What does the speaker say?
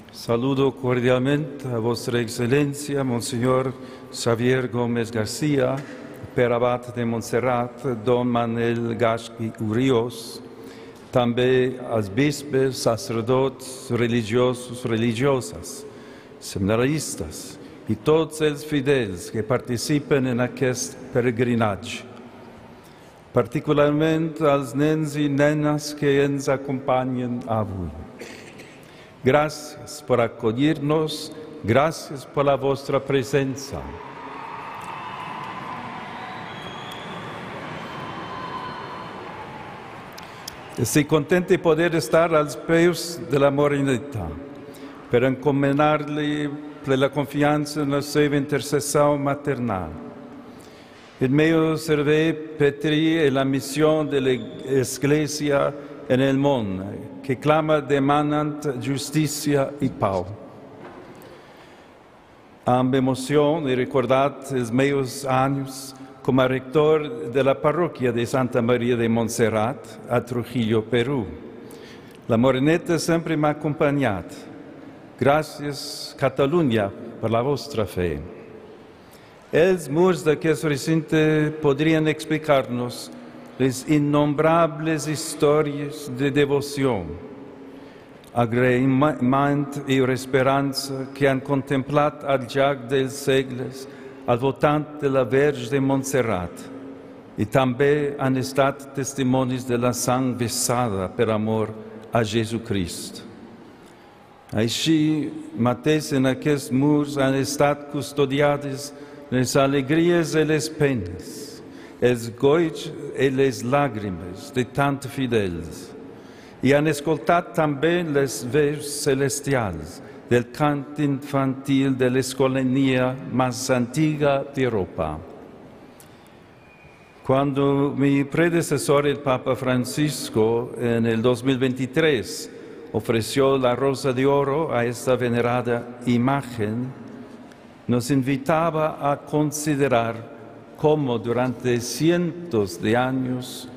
Saludo cordialmente a Vuestra Excelencia, Monseñor Xavier Gómez García, Perabat de Montserrat, Don Manuel Gasqui Urios, també als bispes, sacerdots, religiosos, religioses, seminaristes i tots els fidels que participen en aquest peregrinatge. Particularment als nens i nenes que ens acompanyen avui. Gràcies per acollir-nos, gràcies per la vostra presença. Estic content de poder estar als peus de la Moreneta per encomanar-li la confiança en la seva intercessió maternal. El meu servei petri e la missió de l'Església en el món, que clama demanant justícia i pau. Amb emoció he recordat els meus anys com a rector de la parròquia de Santa Maria de Montserrat, a Trujillo, Perú. La Moreneta sempre m'ha acompanyat. Gràcies, Catalunya, per la vostra fe. Els murs d'aquest recinte podrien explicar-nos les innombrables històries de devoció, agraïment i esperança que han contemplat al llarg dels segles al voltant de la Verge de Montserrat i també han estat testimonis de la sang vessada per amor a Jesucrist. Així mateix en aquests murs han estat custodiades les alegries i les penes, els goigs i les làgrimes de tant fidels, i han escoltat també les veus celestials del cant infantil de l'escolania més antiga d'Europa. Cuando mi predecesor, el Papa Francisco, en el 2023, ofreció la Rosa de Oro a esta venerada imagen, nos invitaba a considerar cómo durante cientos de años